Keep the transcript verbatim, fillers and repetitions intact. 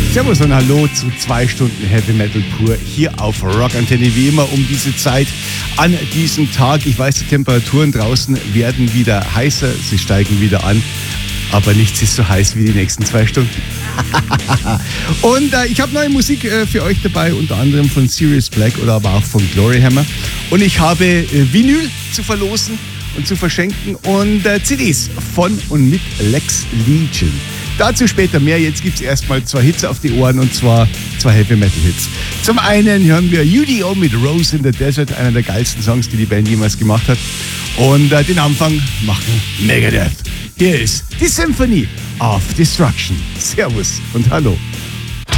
Servus und Hallo zu zwei Stunden Heavy Metal pur hier auf Rock Antenne, wie immer um diese Zeit an diesem Tag. Ich weiß, die Temperaturen draußen werden wieder heißer, sie steigen wieder an, aber nichts ist so heiß wie die nächsten zwei Stunden. Und äh, ich habe neue Musik äh, für euch dabei, unter anderem von Sirius Black oder aber auch von Glory Hammer. Und ich habe äh, Vinyl zu verlosen und zu verschenken und äh, C Ds von und mit Lex Legion. Dazu später mehr. Jetzt gibt es erstmal zwei Hits auf die Ohren, und zwar zwei Heavy Metal Hits. Zum einen hören wir U D O mit Rose in the Desert, einer der geilsten Songs, die die Band jemals gemacht hat. Und äh, den Anfang machen Megadeth. Hier ist die Symphony of Destruction. Servus und Hallo.